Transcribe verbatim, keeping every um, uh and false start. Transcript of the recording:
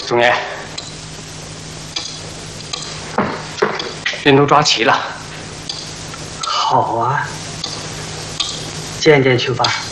总爷，人都抓齐了。 好啊，见见去吧。